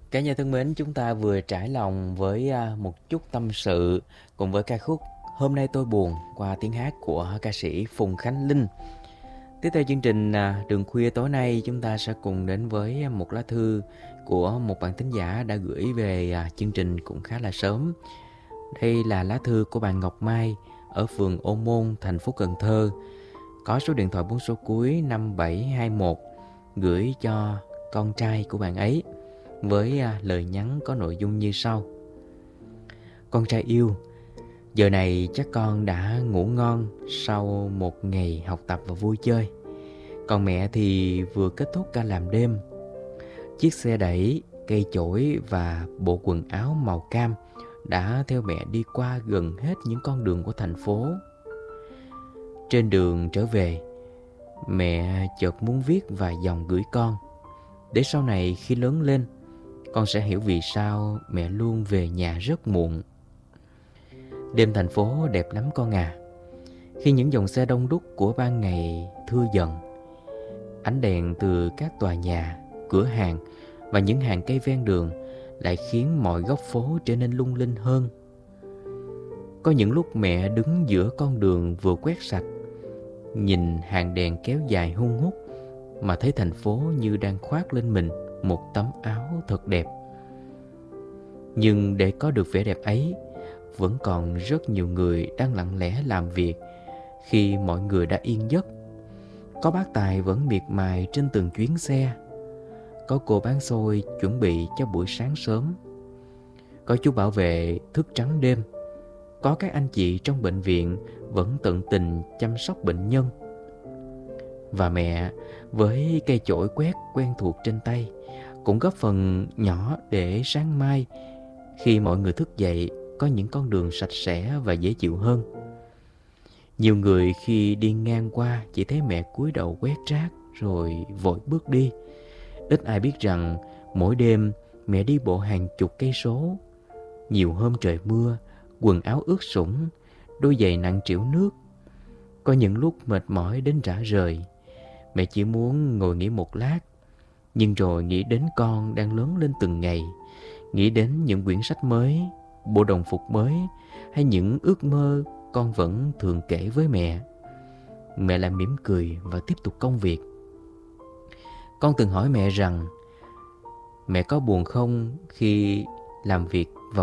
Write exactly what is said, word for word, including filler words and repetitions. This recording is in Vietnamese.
Cả nhà thân mến, chúng ta vừa trải lòng với à, một chút tâm sự cùng với ca khúc Hôm nay tôi buồn qua tiếng hát của ca sĩ Phùng Khánh Linh. Tiếp theo chương trình à, Đường khuya tối nay, chúng ta sẽ cùng đến với một lá thư của một bạn thính giả đã gửi về à, chương trình cũng khá là sớm. Đây là lá thư của bạn Ngọc Mai ở phường Ô Môn, thành phố Cần Thơ, có số điện thoại bốn số cuối năm bảy hai mốt, gửi cho con trai của bạn ấy với à, lời nhắn có nội dung như sau. Con trai yêu, giờ này chắc con đã ngủ ngon sau một ngày học tập và vui chơi. Còn mẹ thì vừa kết thúc ca làm đêm. Chiếc xe đẩy, cây chổi và bộ quần áo màu cam đã theo mẹ đi qua gần hết những con đường của thành phố. Trên đường trở về, mẹ chợt muốn viết vài dòng gửi con, để sau này khi lớn lên, con sẽ hiểu vì sao mẹ luôn về nhà rất muộn. Đêm thành phố đẹp lắm con à. Khi những dòng xe đông đúc của ban ngày thưa dần, ánh đèn từ các tòa nhà, cửa hàng và những hàng cây ven đường lại khiến mọi góc phố trở nên lung linh hơn. Có những lúc mẹ đứng giữa con đường vừa quét sạch, nhìn hàng đèn kéo dài hun hút mà thấy thành phố như đang khoác lên mình một tấm áo thật đẹp. Nhưng để có được vẻ đẹp ấy, vẫn còn rất nhiều người đang lặng lẽ làm việc khi mọi người đã yên giấc. Có bác tài vẫn miệt mài trên từng chuyến xe. Có cô bán xôi chuẩn bị cho buổi sáng sớm. Có chú bảo vệ thức trắng đêm. Có các anh chị trong bệnh viện vẫn tận tình chăm sóc bệnh nhân. Và mẹ với cây chổi quét quen thuộc trên tay cũng góp phần nhỏ để sáng mai, khi mọi người thức dậy, có những con đường sạch sẽ và dễ chịu hơn. Nhiều người khi đi ngang qua chỉ thấy mẹ cúi đầu quét rác rồi vội bước đi. Ít ai biết rằng mỗi đêm mẹ đi bộ hàng chục cây số. Nhiều hôm trời mưa, quần áo ướt sũng, đôi giày nặng trĩu nước. Có những lúc mệt mỏi đến rã rời, mẹ chỉ muốn ngồi nghỉ một lát. Nhưng rồi nghĩ đến con đang lớn lên từng ngày, nghĩ đến những quyển sách mới, bộ đồng phục mới, hay những ước mơ con vẫn thường kể với mẹ, mẹ lại mỉm cười và tiếp tục công việc. Con từng hỏi mẹ rằng mẹ có buồn không khi làm việc vào